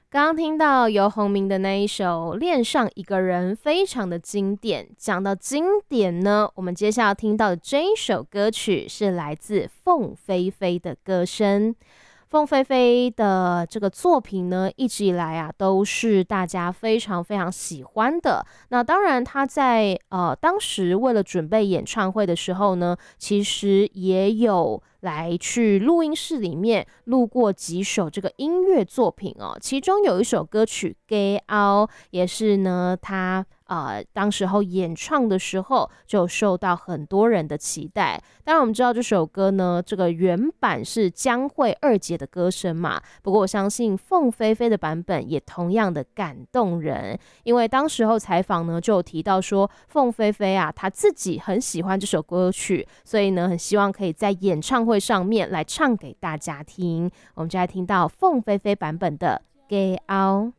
刚刚听到游鸿明的那一首《恋上一个人》，非常的经典。讲到经典呢，我们接下来听到的这一首歌曲是来自凤飞飞的歌声。凤飞飞的这个作品呢，一直以来啊都是大家非常非常喜欢的。那当然，他在当时为了准备演唱会的时候呢，其实也有来去录音室里面录过几首这个音乐作品哦。其中有一首歌曲《Get Out》，也是呢他当时候演唱的时候就受到很多人的期待。当然我们知道这首歌呢，这个原版是江蕙二姐的歌声嘛，不过我相信凤飞飞的版本也同样的感动人，因为当时候采访呢就有提到说，凤飞飞啊她自己很喜欢这首歌曲，所以呢很希望可以在演唱会上面来唱给大家听。我们就来听到凤飞飞版本的《Get Out》。